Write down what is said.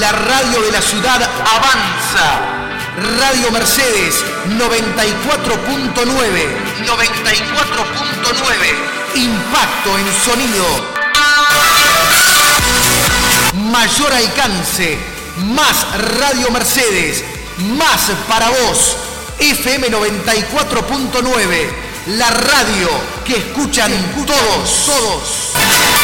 La radio de la ciudad avanza. Radio Mercedes 94.9. Impacto en sonido. Mayor alcance. Más Radio Mercedes. Más para vos. FM 94.9. La radio que escuchan todos.